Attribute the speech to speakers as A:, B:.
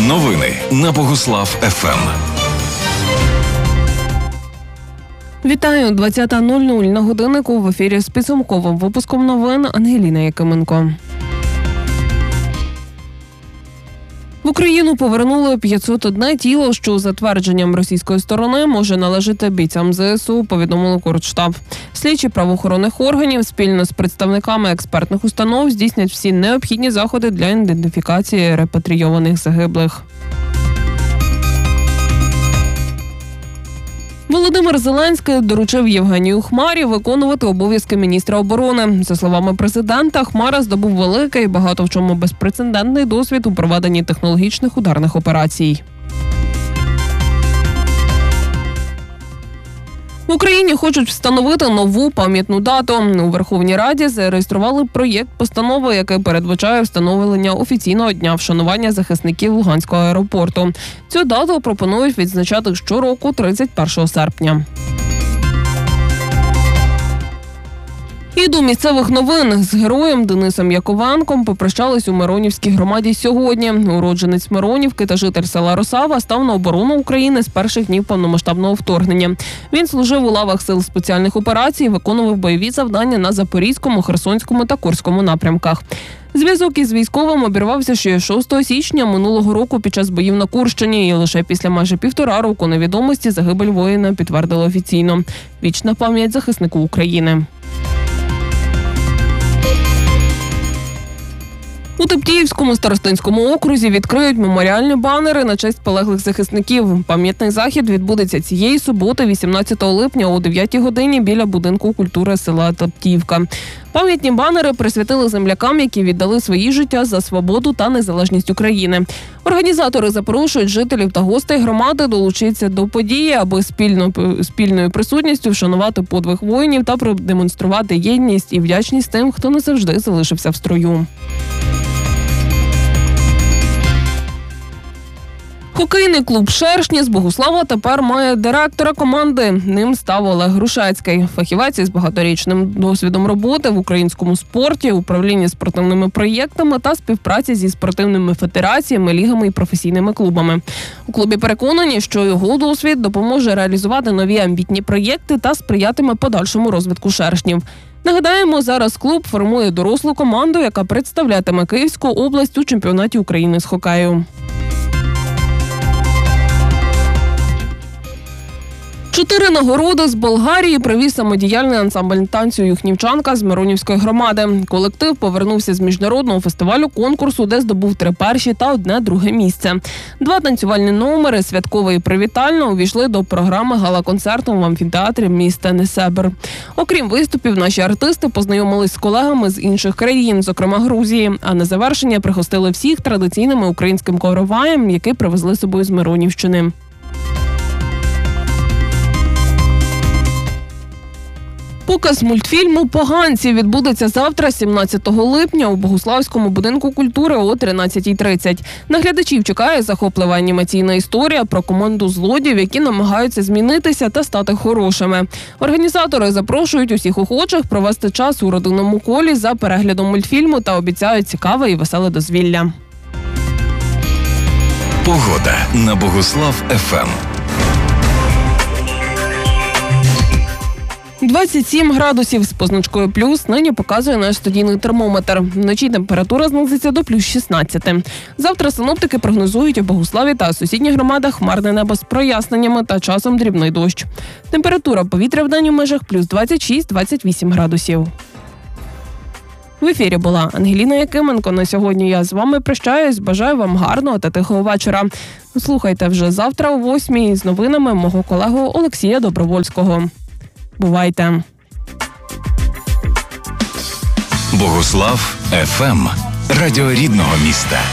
A: Новини на Богуслав ФМ.
B: Вітаю, 20:00 на годиннику. В ефірі з підсумковим випуском новин Ангеліна Якименко. В Україну повернули 501 тіло, що за твердженням російської сторони може належати бійцям ЗСУ, повідомили Кортштаб. Слідчі правоохоронних органів спільно з представниками експертних установ здійснять всі необхідні заходи для ідентифікації репатрійованих загиблих. Володимир Зеленський доручив Євгенію Хмарі виконувати обов'язки міністра оборони. За словами президента, Хмара здобув великий, багато в чому безпрецедентний досвід у проведенні технологічних ударних операцій. В Україні хочуть встановити нову пам'ятну дату. У Верховній Раді зареєстрували проєкт постанови, який передбачає встановлення офіційного дня вшанування захисників Луганського аеропорту. Цю дату пропонують відзначати щороку 31 серпня. І до місцевих новин. З героєм Денисом Яковенком попрощались у Миронівській громаді сьогодні. Уродженець Миронівки та житель села Росава став на оборону України з перших днів повномасштабного вторгнення. Він служив у лавах сил спеціальних операцій, виконував бойові завдання на Запорізькому, Херсонському та Курському напрямках. Зв'язок із військовим обірвався ще 6 січня минулого року під час боїв на Курщині. І лише після майже 1,5 року невідомості загибель воїна підтвердили офіційно. Вічна пам'ять захиснику України. У Тептіївському старостинському окрузі відкриють меморіальні банери на честь полеглих захисників. Пам'ятний захід відбудеться цієї суботи, 18 липня о 9 годині біля будинку культури села Тептіївка. Пам'ятні банери присвятили землякам, які віддали свої життя за свободу та незалежність України. Організатори запрошують жителів та гостей громади долучитися до події, аби спільною присутністю вшанувати подвиг воїнів та продемонструвати єдність і вдячність тим, хто не завжди залишився в строю. Хокейний клуб «Шершні» з Богуслава тепер має директора команди. Ним став Олег Грушецький. Фахівець із багаторічним досвідом роботи в українському спорті, управлінні спортивними проєктами та співпраці зі спортивними федераціями, лігами і професійними клубами. У клубі переконані, що його досвід допоможе реалізувати нові амбітні проєкти та сприятиме подальшому розвитку «Шершнів». Нагадаємо, зараз клуб формує дорослу команду, яка представлятиме Київську область у чемпіонаті України з хокею. 4 нагороди з Болгарії привіз самодіяльний ансамбль танцю «Юхнівчанка» з Миронівської громади. Колектив повернувся з міжнародного фестивалю-конкурсу, де здобув 3 перші та 1 друге місце. 2 танцювальні номери «Святкове» і «Привітально» увійшли до програми гала-концерту в амфітеатрі міста Несебр. Окрім виступів, наші артисти познайомились з колегами з інших країн, зокрема Грузії, а на завершення пригостили всіх традиційними українським короваєм, який привезли з собою з Миронівщини. Показ мультфільму «Поганці» відбудеться завтра, 17 липня, у Богуславському будинку культури о 13:30. На глядачів чекає захоплива анімаційна історія про команду злодіїв, які намагаються змінитися та стати хорошими. Організатори запрошують усіх охочих провести час у родинному колі за переглядом мультфільму та обіцяють цікаве і веселе дозвілля.
A: Погода на Богуслав ФМ.
B: 27 градусів з позначкою плюс нині показує наш студійний термометр. Вночі температура знизиться до плюс 16. Завтра синоптики прогнозують у Богуславі та сусідніх громадах хмарне небо з проясненнями та часом дрібний дощ. Температура повітря вдень у межах плюс 26-28 градусів. В ефірі була Ангеліна Якименко. На сьогодні я з вами прощаюсь. Бажаю вам гарного та тихого вечора. Слухайте вже завтра о 8:00 з новинами мого колегу Олексія Добровольського. Бувайте.
A: Богуслав ФМ. Радіо рідного міста.